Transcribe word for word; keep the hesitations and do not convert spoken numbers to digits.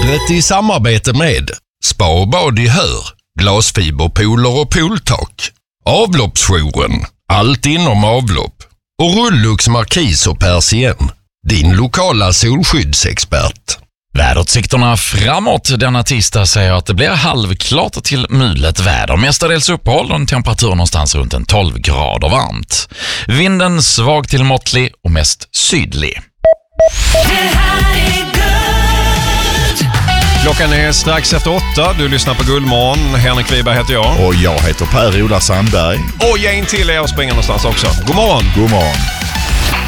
Vädret i samarbete med Spa och bad i Hör, glasfiberpooler och pooltak, Avloppsjouren, allt inom avlopp och Rullux Markis och Persien, din lokala solskyddsexpert. Väderutsikterna framåt denna tisdag säger att det blir halvklart till mulet väder. Mestadels uppehåll och en temperatur någonstans runt en tolv grader varmt. Vinden svag till måttlig och mest sydlig. Klockan är strax efter åtta. Du lyssnar på Guldmorgon. Henrik Wiberg heter jag. Och jag heter Per-Ola Sandberg. Och gäng till er och springer någonstans också. God morgon. God morgon.